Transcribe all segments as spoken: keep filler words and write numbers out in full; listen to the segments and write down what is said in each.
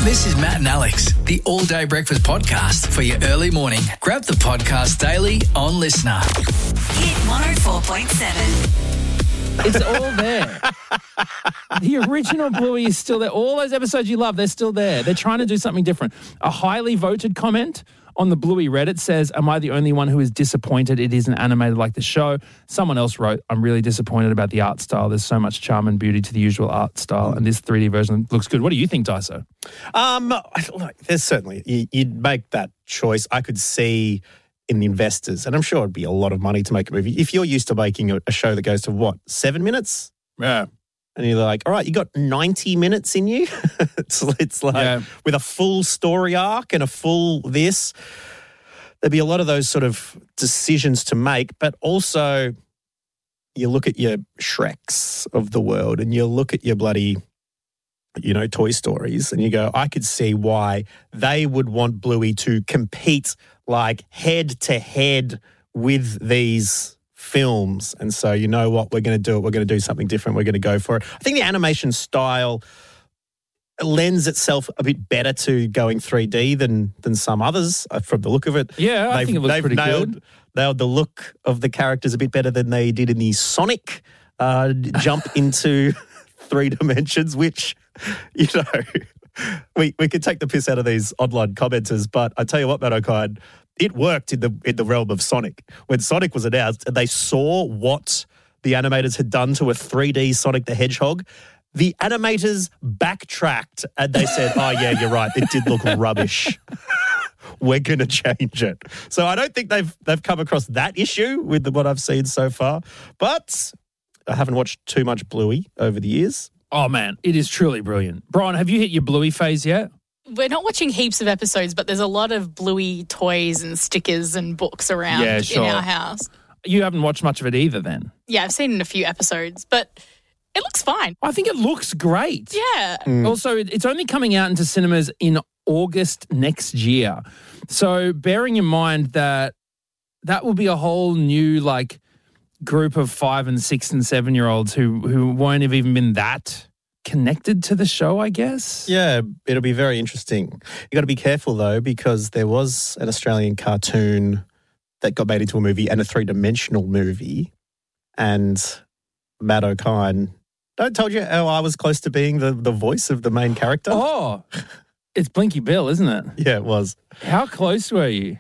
This is Matt and Alex, the All Day Breakfast Podcast for your early morning. Grab the podcast daily on Listener. Hit one oh four point seven. It's all there. The original Bluey is still there. All those episodes you love, they're still there. They're trying to do something different. A highly voted comment on the Bluey Reddit says, am I the only one who is disappointed it isn't animated like the show? Someone else wrote, I'm really disappointed about the art style. There's so much charm and beauty to the usual art style, and this three D version looks good. What do you think, Daiso? Um, look, there's certainly, you, you'd make that choice. I could see in the investors, and I'm sure it'd be a lot of money to make a movie. If you're used to making a, a show that goes to, what, seven minutes? Yeah. And you're like, all right, you got ninety minutes in you? it's, it's like, yeah. with a full story arc and a full this, there'd be a lot of those sort of decisions to make. But also, you look at your Shreks of the world and you look at your bloody, you know, Toy Stories, and you go, I could see why they would want Bluey to compete like head to head with these films. And so, you know what, we're going to do it. We're going to do something different. We're going to go for it. I think the animation style lends itself a bit better to going three D than than some others uh, from the look of it. Yeah, I they've, think it looks they've pretty nailed, good. Nailed the look of the characters a bit better than they did in the Sonic uh, jump into three dimensions, which, you know, we, we could take the piss out of these online commenters, but I tell you what, Matt O'Kine, it worked in the in the realm of Sonic. When Sonic was announced and they saw what the animators had done to a three D Sonic the Hedgehog, the animators backtracked and they said, oh, yeah, you're right, it did look rubbish. We're going to change it. So I don't think they've they've come across that issue with the, what I've seen so far. But I haven't watched too much Bluey over the years. Oh, man, it is truly brilliant. Brian, have you hit your Bluey phase yet? We're not watching heaps of episodes, but there's a lot of Bluey toys and stickers and books around Yeah, sure. in our house. You haven't watched much of it either then? Yeah, I've seen a few episodes, but it looks fine. I think it looks great. Yeah. Mm. Also, it's only coming out into cinemas in August next year. So bearing in mind that that will be a whole new, like, group of five and six and seven-year-olds who, who won't have even been that connected to the show, I guess. Yeah, it'll be very interesting. You got to be careful though, because there was an Australian cartoon that got made into a movie and a three-dimensional movie, and Matt O'Kine, I told you how I was close to being the, the voice of the main character. Oh, it's Blinky Bill, isn't it? Yeah, it was. How close were you?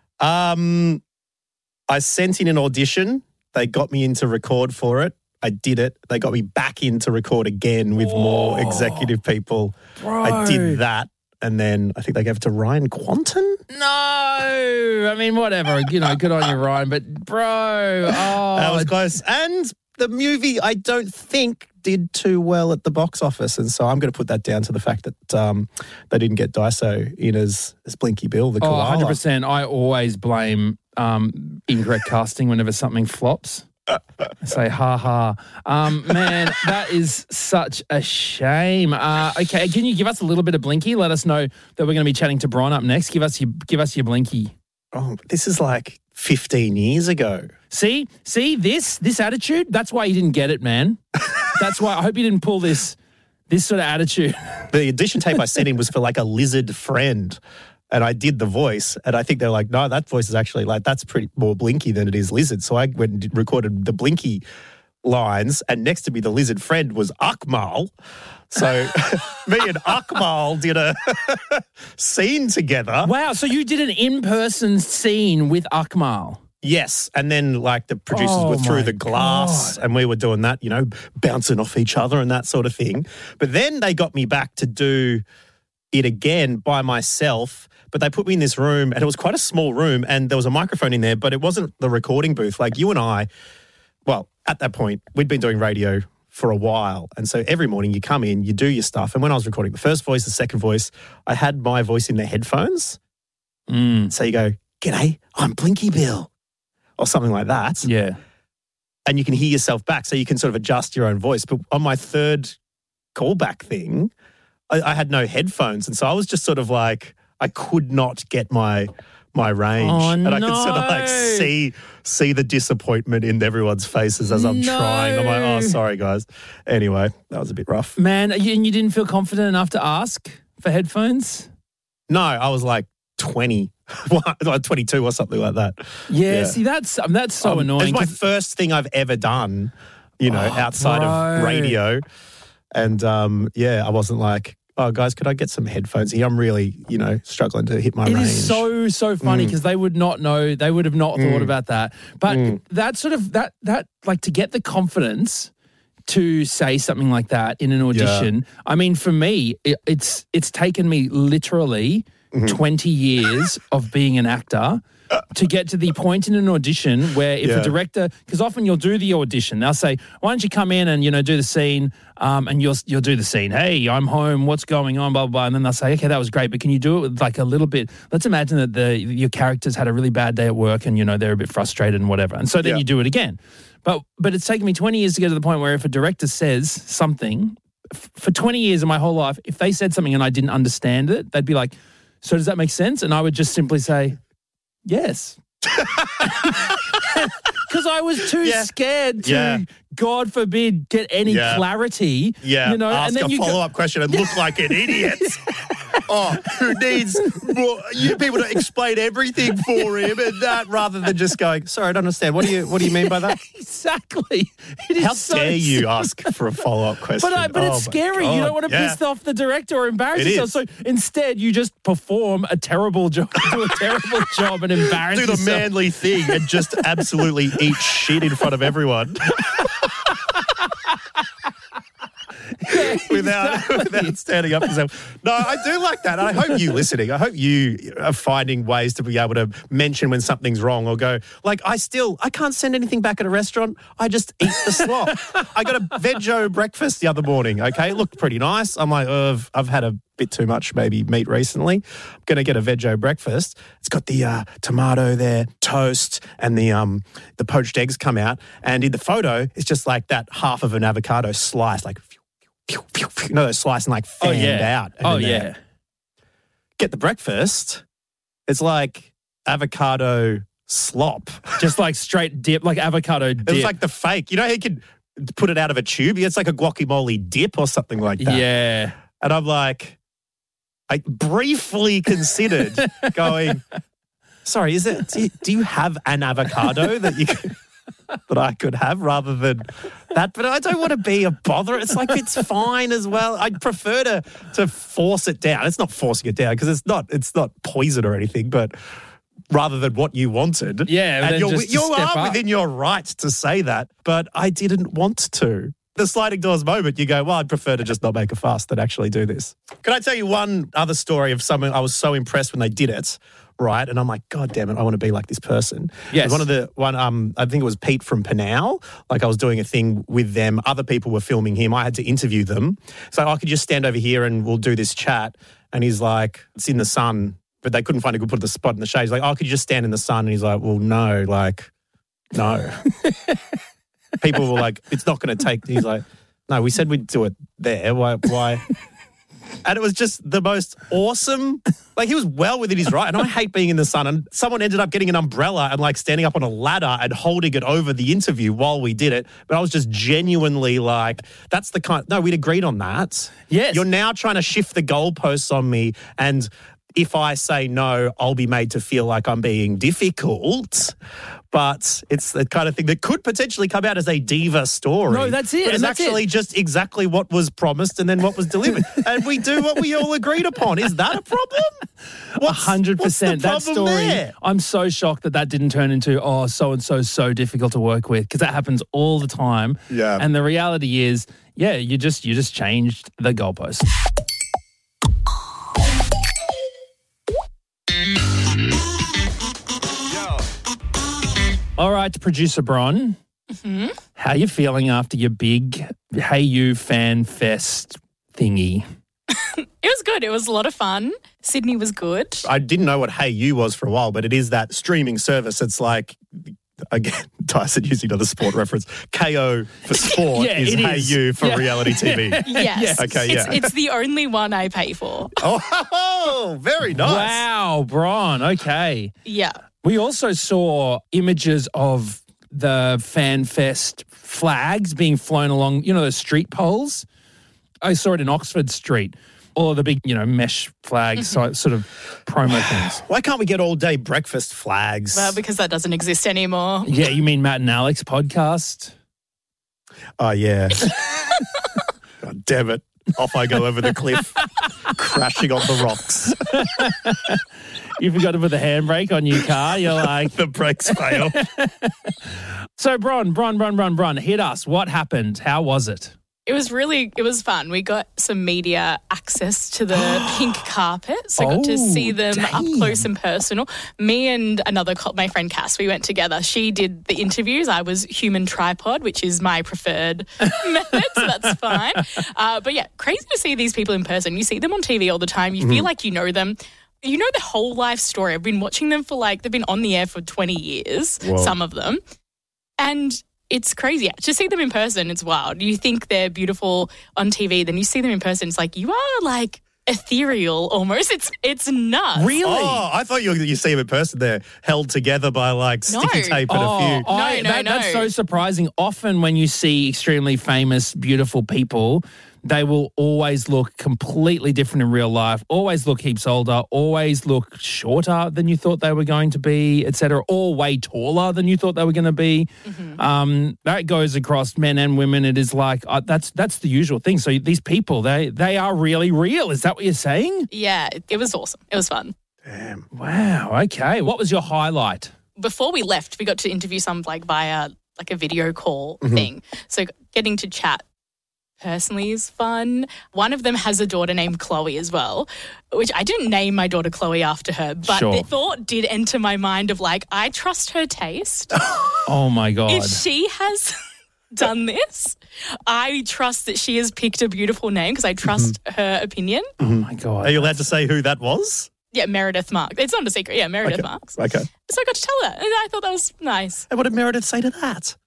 Um, I sent in an audition. They got me in to record for it. I did it. They got me back in to record again with Whoa. more executive people. Bro. I did that. And then I think they gave it to Ryan Quanton. No. I mean, whatever. You know, good on you, Ryan. But, bro, oh. That was close. And the movie, I don't think, did too well at the box office. And so I'm going to put that down to the fact that um, they didn't get Daiso in as, as Blinky Bill, the Oh, koala. one hundred percent. I always blame um, incorrect casting whenever something flops. I say, ha ha. Um, man, that is such a shame. Uh, okay, can you give us a little bit of Blinky? Let us know that we're going to be chatting to Bron up next. Give us your, give us your Blinky. Oh, this is like fifteen years ago. See, see this, this attitude. That's why you didn't get it, man. That's why I hope you didn't pull this, this sort of attitude. The audition tape I sent in was for like a lizard friend. And I did the voice, and I think they're like, no, that voice is actually like, that's pretty more Blinky than it is Lizard. So I went and recorded the Blinky lines, and next to me, the lizard friend was Akmal. So me and Akmal did a scene together. Wow, so you did an in-person scene with Akmal. Yes, and then like the producers Oh, were through my the glass God. and we were doing that, you know, bouncing off each other and that sort of thing. But then they got me back to do it again by myself, but they put me in this room and it was quite a small room and there was a microphone in there, but it wasn't the recording booth. Like you and I, well, at that point, we'd been doing radio for a while. And so every morning you come in, you do your stuff. And when I was recording the first voice, the second voice, I had my voice in the headphones. Mm. So you go, g'day, I'm Blinky Bill, or something like that. Yeah. And you can hear yourself back, so you can sort of adjust your own voice. But on my third callback thing, I, I had no headphones. And so I was just sort of like, I could not get my my range. Oh, and I no. could sort of like see see the disappointment in everyone's faces as I'm No. trying. I'm like, oh, sorry, guys. Anyway, that was a bit rough. Man, you, and you didn't feel confident enough to ask for headphones? No, I was like twenty, like twenty-two or something like that. Yeah, see, that's um, that's so Um, annoying. It's my 'cause- first thing I've ever done, you know, Oh, outside bro. of radio. And um, yeah, I wasn't like, oh, guys, could I get some headphones here? I'm really, you know, struggling to hit my It range. is so so funny because they would not know, they would have not thought about that. But that sort of that that like to get the confidence to say something like that in an audition. I mean, for me, it, it's it's taken me literally twenty years of being an actor to get to the point in an audition where if Yeah. a director, because often you'll do the audition, they'll say, why don't you come in and, you know, do the scene um, and you'll you'll do the scene. Hey, I'm home. What's going on? Blah, blah, blah. And then they'll say, okay, that was great, but can you do it with like a little bit? Let's imagine that the your characters had a really bad day at work and, you know, they're a bit frustrated and whatever. And so then Yeah. you do it again. But but it's taken me twenty years to get to the point where if a director says something, f- for twenty years of my whole life, if they said something and I didn't understand it, they'd be like, so does that make sense? And I would just simply say, yes. Because I was too Yeah. scared to, Yeah. God forbid, get any Yeah. clarity. Yeah, you know, ask and then a you go- follow-up question and look like an idiot. Oh, who needs more, you people to explain everything for him and that rather than just going, sorry, I don't understand. What do you What do you mean by that? Exactly. It is How so dare you ask for a follow-up question? But, I, but Oh, it's my scary. You God. don't want to Yeah. piss off the director or embarrass It yourself. is. So instead, you just perform a terrible job, do a terrible job, and embarrass Do the yourself. manly thing and just absolutely eat shit in front of everyone. without, without standing up for yourself. No, I do like that. And I hope you listening, I hope you are finding ways to be able to mention when something's wrong or go, like, I still, I can't send anything back at a restaurant. I just eat the slop. I got a veggie breakfast the other morning, okay? It looked pretty nice. I'm like, oh, I've, I've had a bit too much maybe meat recently. I'm going to get a veggie breakfast. It's got the uh, tomato there, toast, and the um the poached eggs come out. And in the photo, it's just like that half of an avocado sliced, like, phew, phew, phew, phew. You know, those sliced and like Oh, fanned yeah. out. And Oh, then they yeah. Get the breakfast. It's like avocado slop. Just like straight dip, like avocado dip. It was like the fake. You know, he could put it out of a tube. It's like a guacamole dip or something like that. Yeah. And I'm like, I briefly considered going, sorry, is it, do you, do you have an avocado that you could, that I could have rather than that? But I don't want to be a bother. It's like, it's fine as well. I'd prefer to, to force it down. It's not forcing it down because it's not, it's not poison or anything, but rather than what you wanted. Yeah, And then you're, just to you step are up. within your right to say that, but I didn't want to. The sliding doors moment, you go, well, I'd prefer to just not make a fuss than actually do this. Can I tell you one other story of someone I was so impressed when they did it, right? And I'm like, God damn it, I want to be like this person. Yes. One of the, one, um, I think it was Pete from Panau. Like I was doing a thing with them. Other people were filming him. I had to interview them. So I could just stand over here and we'll do this chat. And he's like, it's in the sun, but they couldn't find a good put the spot in the shade. He's like, oh, could you just stand in the sun? And he's like, well, no, like, no. People were like, it's not going to take. He's like, no, we said we'd do it there. Why? Why? And it was just the most awesome. Like he was well within his right. And I hate being in the sun. And someone ended up getting an umbrella and like standing up on a ladder and holding it over the interview while we did it. But I was just genuinely like, that's the kind. No, we'd agreed on that. Yes. You're now trying to shift the goalposts on me. And if I say no, I'll be made to feel like I'm being difficult. But it's the kind of thing that could potentially come out as a diva story. No, that's it, But it's and that's actually it. just exactly what was promised and then what was delivered. And we do what we all agreed upon. Is that a problem? A What's- hundred what's the percent. That problem story. there? I'm so shocked that that didn't turn into oh, so and so so difficult to work with because that happens all the time. Yeah. And the reality is, yeah, you just you just changed the goalpost. All right, producer Bron. Mm-hmm. How you feeling after your big Hey You Fan Fest thingy? It was good. It was a lot of fun. Sydney was good. I didn't know what Hey You was for a while, but it is that streaming service. It's like, again, Tyson using another sport reference. K O for sport Yeah, is it Hey is. You for Yeah. reality T V. Yes. Okay, It's, yeah. it's the only one I pay for. Oh, very nice. Wow, Bron. Okay. Yeah. We also saw images of the Fan Fest flags being flown along, you know, those street poles. I saw it in Oxford Street. all of the big, you know, mesh flags, so, sort of promo things. Why can't we get all day breakfast flags? Well, because that doesn't exist anymore. Yeah, you mean Matt and Alex podcast? Oh, yeah. God damn it. Off I go over the cliff, crashing on the rocks. You forgot to put the handbrake on your car. You're like... The brakes fail. So, Bron, Bron, Bron, Bron, Bron, hit us. What happened? How was it? It was really, it was fun. We got some media access to the pink carpet, so I got to Oh, see them damn. up close and personal. Me and another, co- my friend Cass, we went together. She did the interviews. I was human tripod, which is my preferred method, so that's fine. Uh, but yeah, crazy to see these people in person. You see them on T V all the time. You feel like you know them. You know their whole life story. I've been watching them for like, they've been on the air for twenty years, Whoa. some of them. And it's crazy. To see them in person, it's wild. You think they're beautiful on T V, then you see them in person, it's like, you are like ethereal almost. It's it's nuts. Really? Oh, I thought you you see them in person there, held together by like sticky No. tape and Oh, a few. I- No, no, that- That's no. so surprising. Often when you see extremely famous, beautiful people, they will always look completely different in real life, always look heaps older, always look shorter than you thought they were going to be, et cetera, or way taller than you thought they were going to be. Mm-hmm. Um, that goes across men and women. It is like, uh, that's that's the usual thing. So these people, they they are really real. Is that what you're saying? Yeah, it, it was awesome. It was fun. Damn. Wow. Okay. What was your highlight? Before we left, we got to interview some like via like a video call thing. So getting to chat personally is fun. One of them has a daughter named Chloe as well, which I didn't name my daughter Chloe after her, but Sure. the thought did enter my mind of like, I trust her taste. Oh, my God. If she has done this, I trust that she has picked a beautiful name because I trust her opinion. Oh, my God. Are you allowed to say who that was? Yeah, Meredith Marks. It's not a secret. Yeah, Meredith Okay. Marks. Okay. So I got to tell her, and I thought that was nice. And what did Meredith say to that?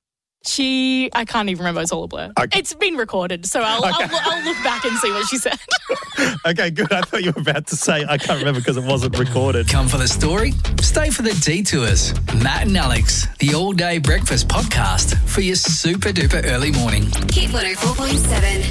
She, I can't even remember. It's all a blur. Okay. It's been recorded, so I'll, I'll, I'll look back and see what she said. Okay, good. I thought you were about to say, I can't remember because it wasn't recorded. Come for the story, stay for the detours. Matt and Alex, the all day breakfast podcast for your super duper early morning. Hit one oh four point seven.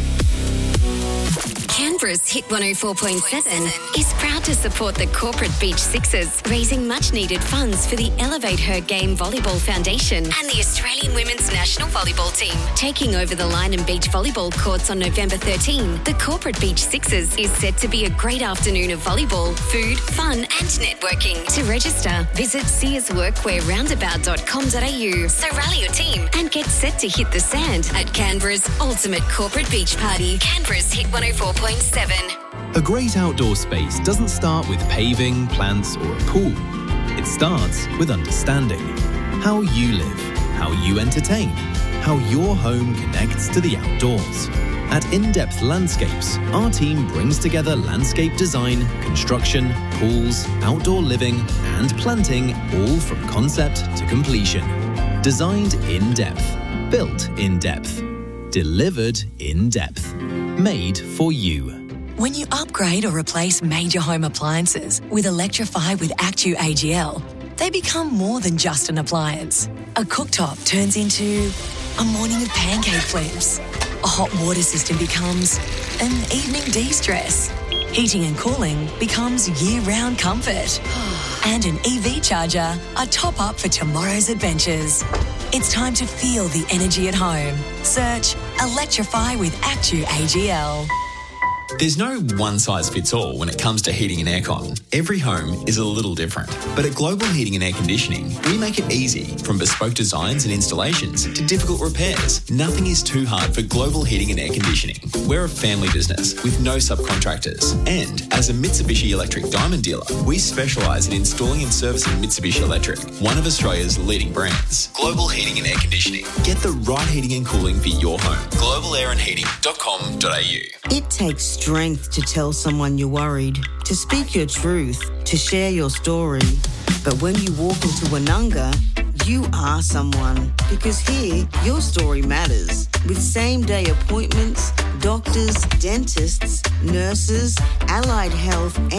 Canberra's Hit one oh four point seven is proud to support the Corporate Beach Sixers, raising much-needed funds for the Elevate Her Game Volleyball Foundation and the Australian Women's National Volleyball Team. Taking over the Line and Beach volleyball courts on November thirteenth, the Corporate Beach Sixers is set to be a great afternoon of volleyball, food, fun and networking. To register, visit sears workwear roundabout dot com dot a u. So rally your team and get set to hit the sand at Canberra's ultimate corporate beach party. Canberra's Hit one oh four point seven. A great outdoor space doesn't start with paving, plants, or a pool. It starts with understanding how you live, how you entertain, how your home connects to the outdoors. At In-Depth Landscapes, our team brings together landscape design, construction, pools, outdoor living, and planting, all from concept to completion. Designed in depth, built in depth, delivered in depth, made for you. When you upgrade or replace major home appliances with Electrify with Actu A G L, they become more than just an appliance. A cooktop turns into a morning of pancake flips. A hot water system becomes an evening de-stress. Heating and cooling becomes year-round comfort. And an E V charger, a top-up for tomorrow's adventures. It's time to feel the energy at home. Search Electrify with Actu A G L. There's no one-size-fits-all when it comes to heating and aircon. Every home is a little different. But at Global Heating and Air Conditioning, we make it easy. From bespoke designs and installations to difficult repairs, nothing is too hard for Global Heating and Air Conditioning. We're a family business with no subcontractors. And as a Mitsubishi Electric Diamond dealer, we specialise in installing and servicing Mitsubishi Electric, one of Australia's leading brands. Global Heating and Air Conditioning. Get the right heating and cooling for your home. global air and heating dot com dot a u. It takes strength to tell someone you're worried, to speak your truth, to share your story. But when you walk into Wananga, you are someone. Because here, your story matters. With same-day appointments, doctors, dentists, nurses, allied health, and